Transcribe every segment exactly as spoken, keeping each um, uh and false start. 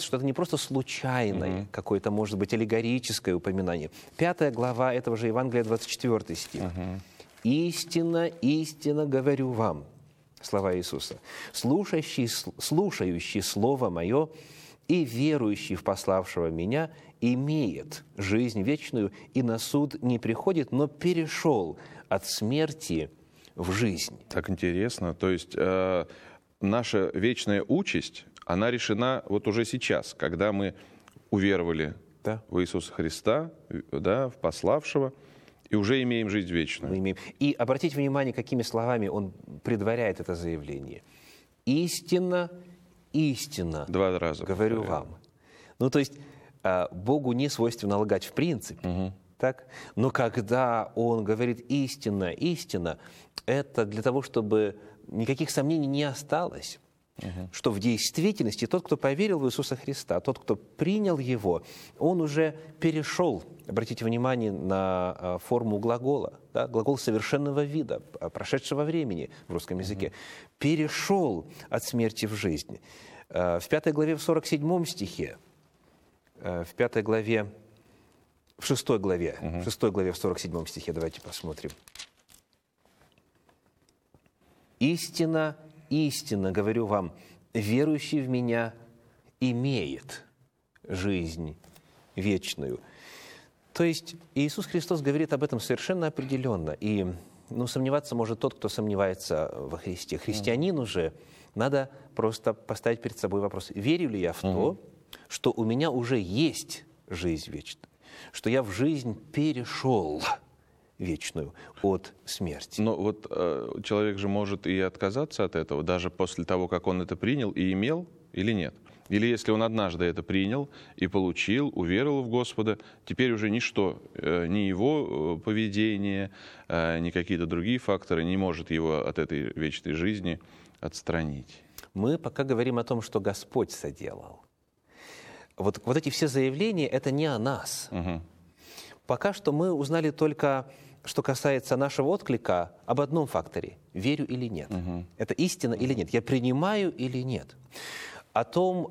что это не просто случайное, угу. какое-то, может быть, аллегорическое упоминание. Пятая глава этого же Евангелия, двадцать четвёртый стих. Угу. «Истинно, истинно говорю вам», слова Иисуса, «слушающий, слушающий Слово Мое и верующий в пославшего Меня имеет жизнь вечную и на суд не приходит, но перешел от смерти в жизнь». Так интересно. То есть э, наша вечная участь, она решена вот уже сейчас, когда мы уверовали да. в Иисуса Христа, да, в пославшего, и уже имеем жизнь вечную. Мы имеем. И обратите внимание, какими словами он предваряет это заявление. «Истинно, истинно, Два раза говорю повторяю. вам». Ну, то есть Богу не свойственно лгать в принципе. Угу. Так? Но когда он говорит «истинно, истинно», это для того, чтобы никаких сомнений не осталось. Угу. Что в действительности тот, кто поверил в Иисуса Христа, тот, кто принял Его, он уже перешел, обратите внимание на форму глагола, да, глагол совершенного вида, прошедшего времени в русском языке, угу. перешел от смерти в жизнь. В пятой главе, в сорок седьмом стихе, в пятой главе, в шестой главе, угу. в шестой главе, в сорок седьмом стихе, давайте посмотрим. «Истина, истинно говорю вам, верующий в Меня имеет жизнь вечную». То есть Иисус Христос говорит об этом совершенно определенно. И ну, сомневаться может тот, кто сомневается во Христе. Христианину же надо просто поставить перед собой вопрос: верю ли я в то, что у меня уже есть жизнь вечная, что я в жизнь перешел вечную от смерти. Но вот э, человек же может и отказаться от этого, даже после того, как он это принял и имел, или нет? Или если он однажды это принял и получил, уверовал в Господа, теперь уже ничто, э, ни его поведение, э, ни какие-то другие факторы не может его от этой вечной жизни отстранить. Мы пока говорим о том, что Господь соделал. Вот, вот эти все заявления, это не о нас. Угу. Пока что мы узнали только, что касается нашего отклика, об одном факторе – верю или нет. Угу. Это истина или нет, я принимаю или нет. О том,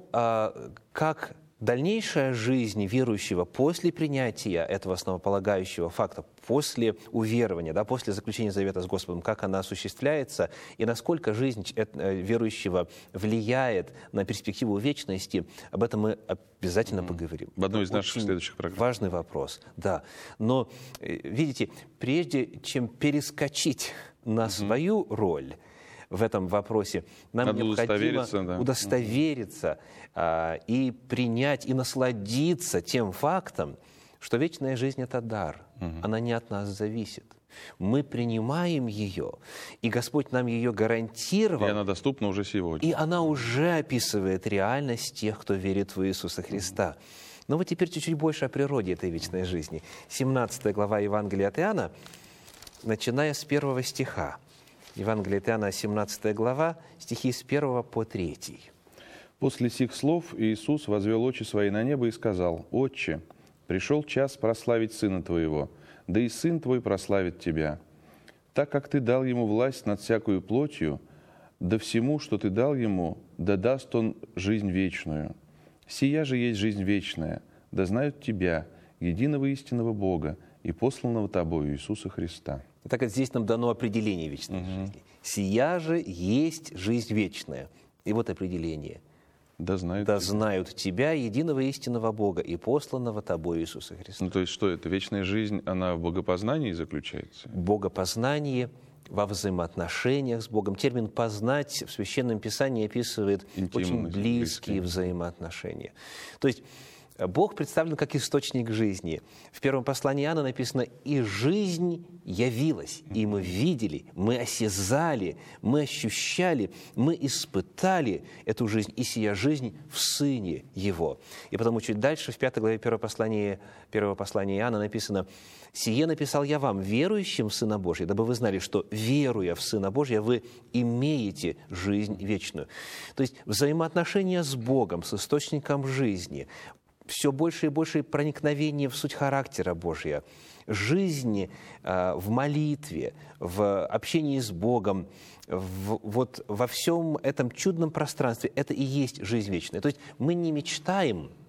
как дальнейшая жизнь верующего после принятия этого основополагающего факта, после уверования, да, после заключения завета с Господом, как она осуществляется и насколько жизнь верующего влияет на перспективу вечности, об этом мы обязательно mm-hmm. поговорим. В одной из наших следующих программ. Важный вопрос, да. Но, видите, прежде чем перескочить на mm-hmm. свою роль в этом вопросе, нам Надо необходимо удостовериться, да. удостовериться а, и принять, и насладиться тем фактом, что вечная жизнь – это дар. Угу. Она не от нас зависит. Мы принимаем ее, и Господь нам ее гарантировал. И она доступна уже сегодня. И она уже описывает реальность тех, кто верит в Иисуса Христа. Угу. Но вот теперь чуть-чуть больше о природе этой вечной жизни. семнадцатая глава Евангелия от Иоанна, начиная с первого стиха. Евангелие от Иоанна, семнадцатая глава, стихи с первого по третий. «После сих слов Иисус возвел очи свои на небо и сказал: Отче, пришел час прославить Сына Твоего, да и Сын Твой прославит Тебя. Так как Ты дал Ему власть над всякою плотью, да всему, что Ты дал Ему, да даст Он жизнь вечную. Сия же есть жизнь вечная, да знают Тебя, единого истинного Бога и посланного Тобою Иисуса Христа». Так как здесь нам дано определение вечной угу. жизни. «Сия же есть жизнь вечная». И вот определение. Да знают, да знают Тебя, единого истинного Бога и посланного Тобой Иисуса Христа. Ну, то есть что это? Вечная жизнь, она в богопознании заключается? Богопознание, во взаимоотношениях с Богом. Термин «познать» в Священном Писании описывает интимные, очень близкие, близкие взаимоотношения. То есть Бог представлен как источник жизни. В первом послании Иоанна написано: «И жизнь явилась, и мы видели, мы осязали, мы ощущали, мы испытали эту жизнь, и сия жизнь в Сыне Его». И потому чуть дальше, в пятой главе первого послания, первого послания Иоанна написано: «Сие написал я вам, верующим в Сына Божия, дабы вы знали, что, веруя в Сына Божия, вы имеете жизнь вечную». То есть взаимоотношения с Богом, с источником жизни, все больше и больше проникновение в суть характера Божия, жизни э, в молитве, в общении с Богом, в, вот во всем этом чудном пространстве. Это и есть жизнь вечная. То есть мы не мечтаем